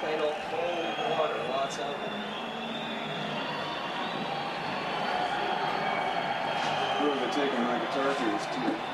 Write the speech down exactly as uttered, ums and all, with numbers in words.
plain old cold water, lots of it. Who are they taking my guitar keys to?